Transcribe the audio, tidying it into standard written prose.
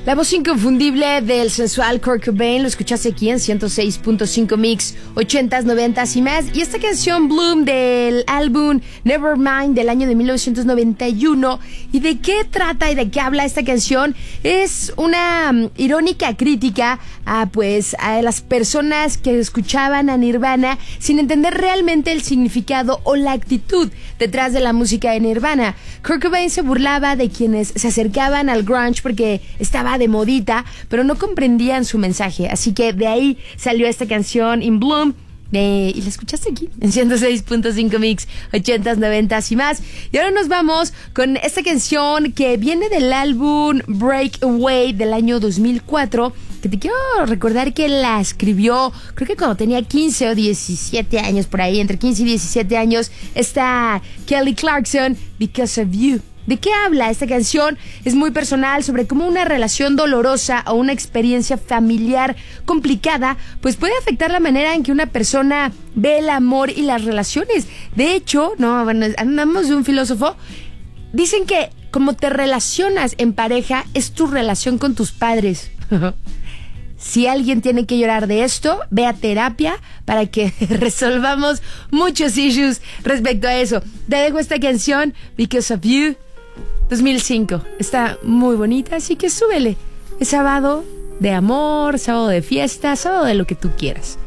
La voz inconfundible del sensual Kurt Cobain, lo escuchaste aquí en 106.5 Mix, 80s, 90s y más. Y esta canción Bloom del álbum Nevermind del año de 1991. ¿Y de qué trata y de qué habla esta canción? Es una irónica crítica a las personas que escuchaban a Nirvana sin entender realmente el significado o la actitud detrás de la música de Nirvana. Kurt Cobain se burlaba de quienes se acercaban al grunge porque estaba de modita, pero no comprendían su mensaje. Así que de ahí salió esta canción In Bloom. Y la escuchaste aquí en 106.5 Mix, 80s, 90s y más. Y ahora nos vamos con esta canción que viene del álbum Breakaway del año 2004, que te quiero recordar que la escribió, creo que cuando tenía 15 o 17 años, por ahí, entre 15 y 17 años, está Kelly Clarkson, Because of You. ¿De qué habla esta canción? Es muy personal sobre cómo una relación dolorosa o una experiencia familiar complicada pues puede afectar la manera en que una persona ve el amor y las relaciones. De hecho, andamos de un filósofo, dicen que como te relacionas en pareja es tu relación con tus padres. Si alguien tiene que llorar de esto, ve a terapia para que resolvamos muchos issues respecto a eso. Te dejo esta canción, Because of You, 2005. Está muy bonita, así que súbele. Es sábado de amor, sábado de fiesta, sábado de lo que tú quieras.